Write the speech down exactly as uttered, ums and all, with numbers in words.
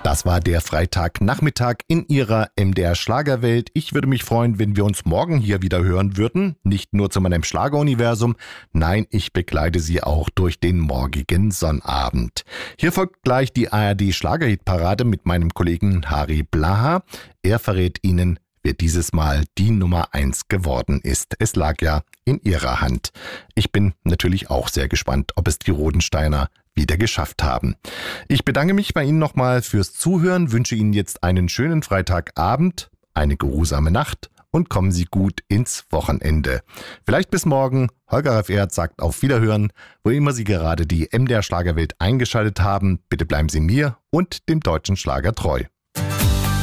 Das war der Freitagnachmittag in Ihrer M D R Schlagerwelt. Ich würde mich freuen, wenn wir uns morgen hier wieder hören würden. Nicht nur zu meinem Schlageruniversum, nein, ich begleite Sie auch durch den morgigen Sonnabend. Hier folgt gleich die A R D Schlagerhitparade mit meinem Kollegen Harry Blaha. Er verrät Ihnen, wer dieses Mal die Nummer eins geworden ist. Es lag ja in Ihrer Hand. Ich bin natürlich auch sehr gespannt, ob es die Rodensteiner wieder geschafft haben. Ich bedanke mich bei Ihnen nochmal fürs Zuhören, wünsche Ihnen jetzt einen schönen Freitagabend, eine geruhsame Nacht und kommen Sie gut ins Wochenende. Vielleicht bis morgen. Holger Raffert sagt auf Wiederhören, wo immer Sie gerade die M D R Schlagerwelt eingeschaltet haben. Bitte bleiben Sie mir und dem deutschen Schlager treu.